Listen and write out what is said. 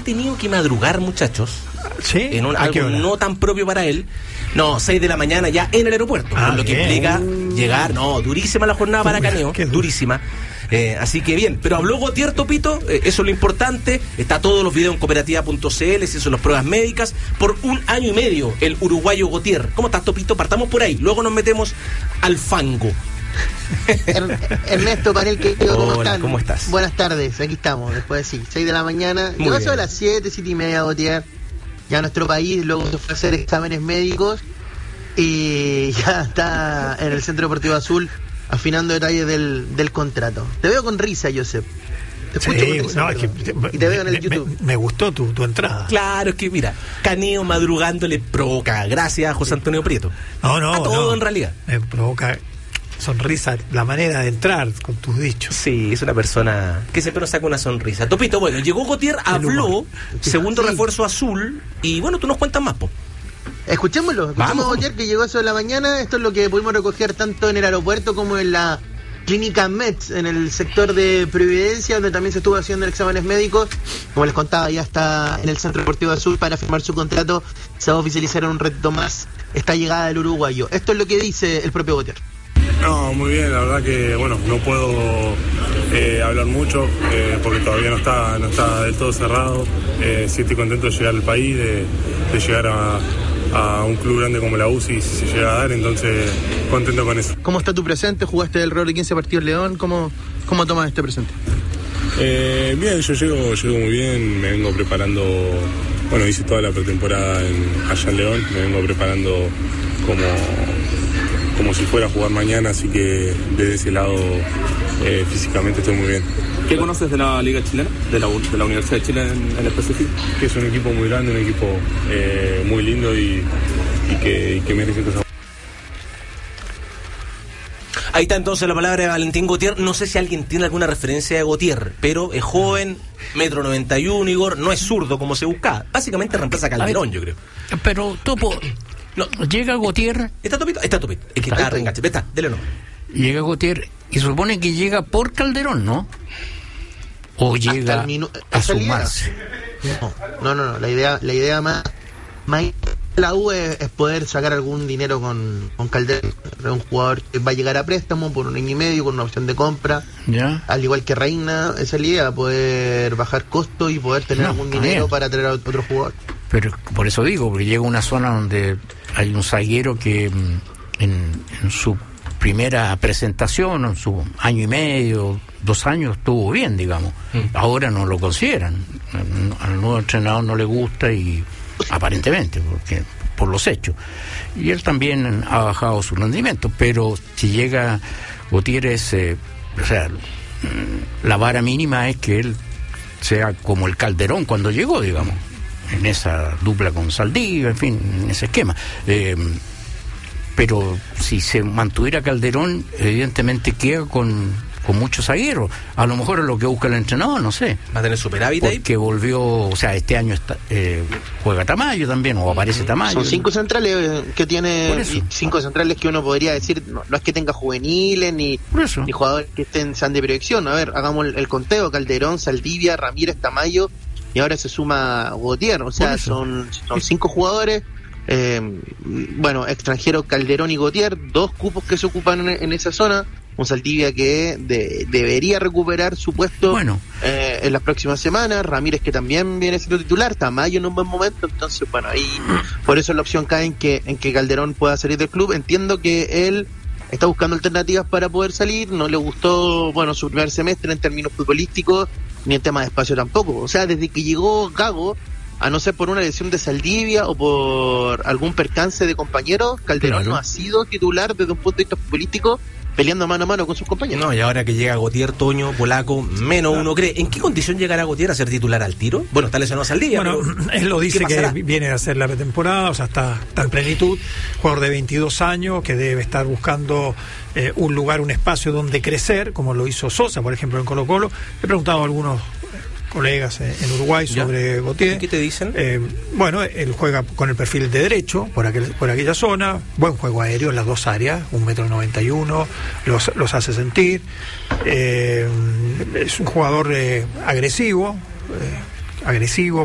tenido que madrugar, muchachos. ¿Sí? En algo no tan propio para él. No, 6 de la mañana ya en el aeropuerto. Por lo que implica llegar. No, durísima la jornada para Caneo. Durísima. Así que bien, pero habló Gautier, Topito, eso es lo importante. Está todos los videos en cooperativa.cl, se hizo las pruebas médicas por 1 año y medio, el uruguayo Gautier. ¿Cómo estás, Topito? Partamos por ahí, luego nos metemos al fango. Ernesto Panel, Hola, ¿cómo estás? Buenas tardes, aquí estamos, después de 6 de la mañana. Llegó a las 7 y media, Gautier, ya a nuestro país, luego se fue a hacer exámenes médicos y ya está en el Centro Deportivo Azul afinando detalles del contrato. Te veo con risa, Josep. Te escucho con risa, y te veo en el YouTube. Me gustó tu entrada. Claro, es que mira, Caneo madrugando le provoca gracias a José Antonio Prieto. No, a todo en realidad. Me provoca sonrisa, la manera de entrar con tus dichos. Sí, es una persona que siempre nos saca una sonrisa. Topito, bueno, llegó Gautier, habló, segundo refuerzo azul, y bueno, tú nos cuentas más, po. Escuchémoslo, Gautier, que llegó a eso de la mañana. Esto es lo que pudimos recoger tanto en el aeropuerto como en la clínica Metz, en el sector de Providencia, donde también se estuvo haciendo exámenes médicos. Como les contaba, ya está en el Centro Deportivo Azul para firmar su contrato. Se va a oficializar en un reto más esta llegada del uruguayo. Esto es lo que dice el propio Gautier. No, muy bien, la verdad que bueno, no puedo hablar mucho porque todavía no está del todo cerrado. Sí estoy contento de llegar al país, de llegar a un club grande como la UCI, si se llega a dar, entonces contento con eso. ¿Cómo está tu presente? ¿Jugaste alrededor de 15 partidos León? ¿Cómo tomas este presente? Bien, yo llego muy bien, me vengo preparando, bueno, hice toda la pretemporada allá en León, me vengo preparando como si fuera a jugar mañana, así que desde ese lado físicamente estoy muy bien. ¿Qué conoces de la Liga Chilena, de la Universidad de Chile en específico? Que es un equipo muy grande, un equipo muy lindo y que merece cosas. Ahí está entonces la palabra de Valentín Gautier. No sé si alguien tiene alguna referencia de Gautier, pero es joven, 1,91 m, Igor, no es zurdo como se busca. Básicamente reemplaza a Calderón, yo creo. Pero, Topo, no, llega Gautier. ¿Está Topito? Está Topito. Es que está reenganche. Está, dele no. Llega Gautier y se supone que llega por Calderón, ¿no? O llega a sumarse. No. La idea más la U es poder sacar algún dinero con Calderón. Es un jugador que va a llegar a préstamo por 1 año y medio con una opción de compra. ¿Ya? Al igual que Reina, esa es la idea, poder bajar costos y poder tener algún dinero para traer a otro jugador. Pero por eso digo, porque llega a una zona donde hay un zaguero que en su primera presentación, en su año y medio, 2 años, estuvo bien, digamos. Ahora no lo consideran. Al nuevo entrenador no le gusta y aparentemente, porque por los hechos. Y él también ha bajado su rendimiento, pero si llega Gutiérrez, o sea, la vara mínima es que él sea como el Calderón cuando llegó, digamos, en esa dupla con Saldivia, en fin, en ese esquema. Pero si se mantuviera Calderón, evidentemente queda con muchos zagueros. A lo mejor es lo que busca el entrenador, no sé. ¿Va a tener superávit ahí? Porque volvió, o sea, este año juega Tamayo también, o aparece Tamayo. Son 5 centrales que tiene, 5 centrales que uno podría decir, no es que tenga juveniles, ni jugadores que sean de proyección. A ver, hagamos el conteo: Calderón, Saldivia, Ramírez, Tamayo, y ahora se suma Gautier. O sea, son 5 jugadores. Bueno, extranjeros Calderón y Gautier, 2 cupos que se ocupan en esa zona. Un Saldivia que debería recuperar su puesto en las próximas semanas. Ramírez, que también viene siendo titular. Tamayo en un buen momento. Entonces, bueno, ahí por eso la opción cae en que Calderón pueda salir del club. Entiendo que él está buscando alternativas para poder salir. No le gustó, su primer semestre en términos futbolísticos, ni en tema de espacio tampoco. O sea, desde que llegó Gago, a no ser por una lesión de Saldivia o por algún percance de compañeros, Calderón no ha sido titular desde un punto de vista futbolístico, peleando mano a mano con sus compañeros. No, y ahora que llega Gautier, Toño, Polaco, menos uno cree. ¿En qué condición llegará Gautier a ser titular al tiro? Bueno, está lesionado Saldivia. Bueno, él lo dice que viene a hacer la pretemporada, o sea, está en plenitud. Jugador de 22 años que debe estar buscando un lugar, un espacio donde crecer, como lo hizo Sosa, por ejemplo, en Colo-Colo. He preguntado a algunos colegas en Uruguay sobre Gautier. ¿Qué te dicen? Él juega con el perfil de derecho por aquella zona, buen juego aéreo en las 2 áreas, 1,91 m, los hace sentir, es un jugador agresivo,